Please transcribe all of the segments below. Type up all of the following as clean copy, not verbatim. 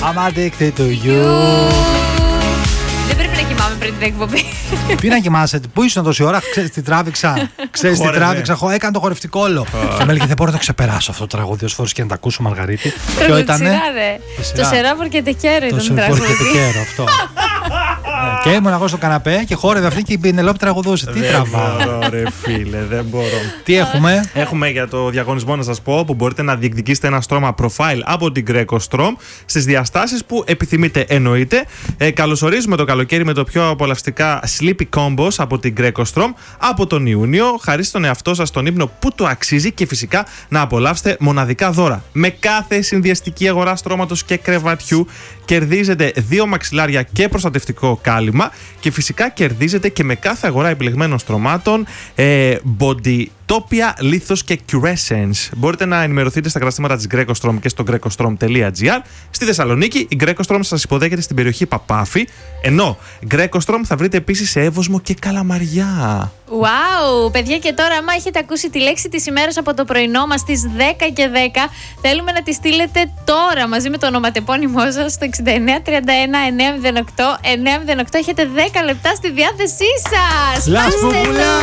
I'm addicted to you. Δεν πρέπει να κοιμάμαι πριν την εκπομπή. Πει να κοιμάσαι, πού ήσουν τόση ώρα, ξέρεις τι τράβηξα. Ξέρεις τι τράβηξα, έκανα το χορευτικό όλο. Και με έλεγε δεν μπορώ να το ξεπεράσω αυτό το τραγούδι, όσες φορές και να τα ακούσω, Μαργαρίτη. Ποιο ήτανε? Το Σερά Πορκετεκέρο ήταν το τραγούδι. Το Πορκετεκέρο, αυτό. Και ήμουν εγώ στο καναπέ και χόρευε αυτή και η Πινελόπη τραγουδούσε. Τι τραβάω. Δεν μπορώ, ρε φίλε, δεν μπορώ. Τι έχουμε? Έχουμε για το διαγωνισμό να σας πω που μπορείτε να διεκδικήσετε ένα στρώμα profile από την Greco Strom στις διαστάσεις που επιθυμείτε, εννοείται. Καλωσορίζουμε το καλοκαίρι με το πιο απολαυστικά Sleepy Combos από την Greco Strom από τον Ιούνιο. Χαρίστε τον εαυτό σας τον ύπνο που το αξίζει και φυσικά να απολαύσετε μοναδικά δώρα. Με κάθε συνδυαστική αγορά στρώματος και κρεβατιού κερδίζετε 2 μαξιλάρια και προστατευτικό κάλυμα και φυσικά κερδίζετε και με κάθε αγορά επιλεγμένων στρωμάτων Bodytopia, Lithos και Curescence. Μπορείτε να ενημερωθείτε στα καταστήματα της Greco Strom και στο grecostrom.gr. Στη Θεσσαλονίκη η Greco Strom σας υποδέχεται στην περιοχή Παπάφη, ενώ Greco Strom θα βρείτε επίσης σε Εύωσμο και Καλαμαριά. Wow, παιδιά, και τώρα, άμα έχετε ακούσει τη λέξη της ημέρας από το πρωινό μας στις 10 και 10, θέλουμε να τη στείλετε τώρα μαζί με το ονοματεπώνυμό σας στο 6931 908 908. Έχετε 10 λεπτά στη διάθεσή σας. Πάστε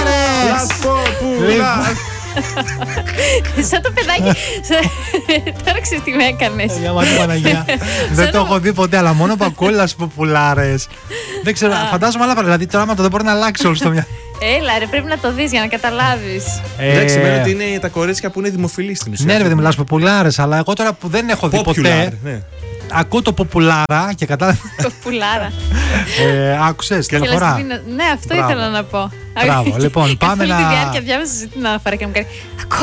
σαν το παιδάκι. Τώρα ξέρεις τι με έκανες. Δεν το έχω δει ποτέ, αλλά μόνο πακόλας ποπουλάρες. Δεν ξέρω, φαντάζομαι άλλα πράγματα. Δηλαδή το άμα το δεν μπορεί να αλλάξει όλο στο μυαλό. Έλα ρε, πρέπει να το δεις για να καταλάβεις. Εντάξει, σημαίνει ότι είναι τα κορίτσια που είναι δημοφιλή στην ουσία. Ναι, ρε, δεν μιλάς ποπουλάρες, αλλά εγώ τώρα που δεν έχω δει ποτέ. Ακούω το ποπουλάρα και κατάλαβα. Ποπουλάρα. Άκουσες, teleφορά. Ναι, αυτό ήθελα να πω. Μπράβο, λοιπόν, πάμε να. Αυτή τη διάρκεια διάβασα να φορά και μου κάνει.